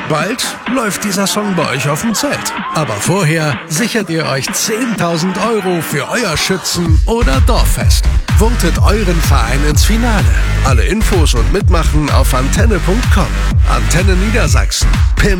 Bald läuft dieser Song bei euch auf dem Zelt. Aber vorher sichert ihr euch 10.000 € für euer Schützen- oder Dorffest. Votet euren Verein ins Finale. Alle Infos und Mitmachen auf antenne.com. Antenne Niedersachsen.